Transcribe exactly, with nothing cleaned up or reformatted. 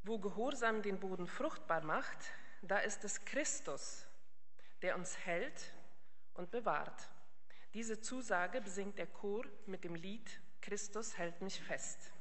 Wo Gehorsam den Boden fruchtbar macht, da ist es Christus, der uns hält und bewahrt. Diese Zusage besingt der Chor mit dem Lied Christus hält mich fest.